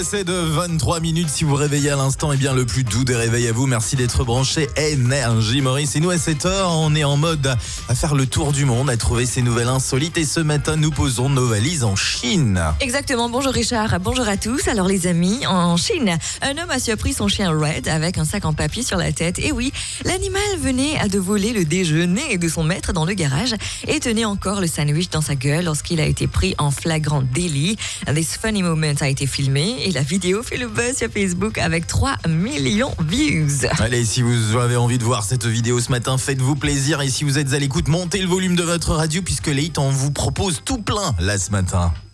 C'est de 23 minutes. Si vous réveillez à l'instant, eh bien le plus doux des réveils à vous. Merci d'être branché Énergie Maurice. Et nous à cette heure, on est en mode à faire le tour du monde, à trouver ces nouvelles insolites. Et ce matin, nous posons nos valises en Chine. Exactement, bonjour Richard, bonjour à tous. Alors les amis, en Chine, un homme a surpris son chien Red avec un sac en papier sur la tête. Et oui, l'animal venait de voler le déjeuner de son maître dans le garage et tenait encore le sandwich dans sa gueule lorsqu'il a été pris en flagrant délit. This funny moment a été filmé et la vidéo fait le buzz sur Facebook avec 3 millions de views. Allez, si vous avez envie de voir cette vidéo ce matin, faites-vous plaisir. Et si vous êtes à l'écoute, montez le volume de votre radio puisque les hits, on vous propose tout plein là ce matin.